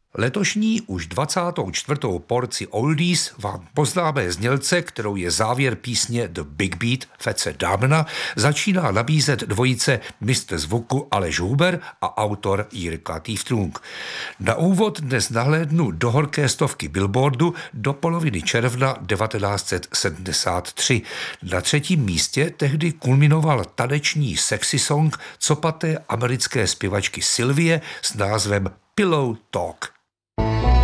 Letošní už 24. porci Oldies vám poznámé znělce, kterou je závěr písně The Big Beat Fece Damna, začíná nabízet dvojice mistr zvuku Aleš Huber a autor Jirka Týftrung. Na úvod dnes nahlédnu do horké stovky Billboardu do poloviny června 1973. Na 3. místě tehdy kulminoval taneční sexy song copaté americké zpěvačky Sylvie s názvem Pillow Talk.